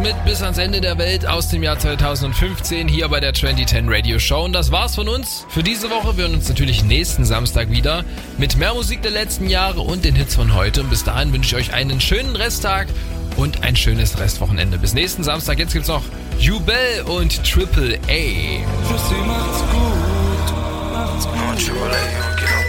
mit Bis ans Ende der Welt aus dem Jahr 2015 hier bei der 2010 Radio Show. Und das war's von uns für diese Woche. Wir hören uns natürlich nächsten Samstag wieder mit mehr Musik der letzten Jahre und den Hits von heute. Und bis dahin wünsche ich euch einen schönen Resttag und ein schönes Restwochenende. Bis nächsten Samstag. Jetzt gibt's noch Jubel und Triple A. Macht's gut. Macht's gut.